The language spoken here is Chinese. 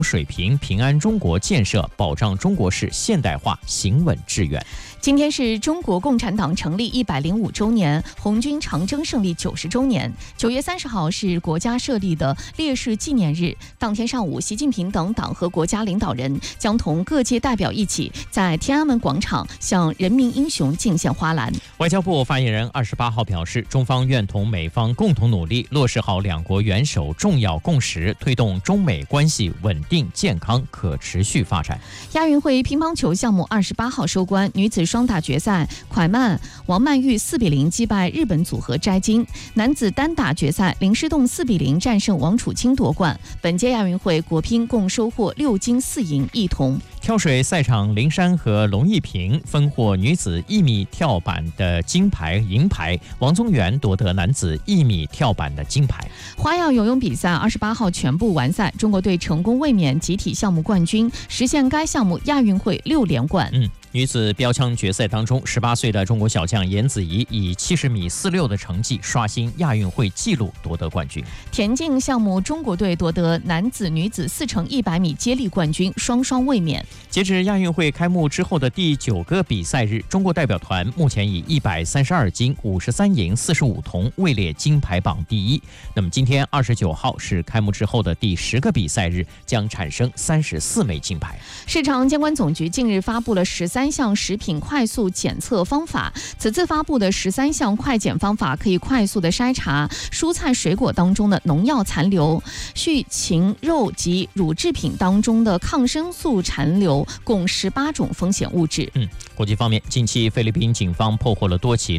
水平、平安中国建设，保障中国式现代化行稳致远。 今天是中国共产党成立105周年，红军长征胜利90周年。9月30号是国家设立的烈士纪念日。当天上午，习近平等党和国家领导人将同各界代表一起在天安门广场向人民英雄敬献花篮。 外交部发言人28号表示，中方愿同美方共同努力，落实好两国元首重要共识，推动中美关系稳定、健康、可持续发展。 亚运会乒乓球项目28号收官，女子双打决赛，蒯曼、王曼玉4比0击败日本组合摘金；男子单打决赛，林诗栋4比0战胜王楚钦夺冠。本届亚运会国乒共收获6金4银1铜。 跳水赛场，林珊和龙一平分获女子1米跳板的金牌、银牌，王宗源夺得男子1米跳板的金牌。 花样游泳比赛28号全部完赛，中国队成功卫冕集体项目冠军，实现该项目亚运会6连冠。 女子标枪决赛当中，18岁的中国小将颜子怡以70米46的成绩刷新亚运会纪录，夺得冠军。 田径项目，中国队夺得男子、女子4乘100米接力冠军，双双卫冕。 截至亚运会开幕之后的第9个比赛日，中国代表团目前以132金、53银、45铜位列金牌榜第一。那么今天29号是开幕之后的第10个比赛日，将产生34枚金牌。 市场监管总局近日发布了13项食品快速检测方法，此次发布的13项快检方法可以快速的筛查蔬菜水果当中的农药残留、畜禽肉及乳制品当中的抗生素残留，共18种风险物质。 国际方面，近期菲律宾警方破获了多起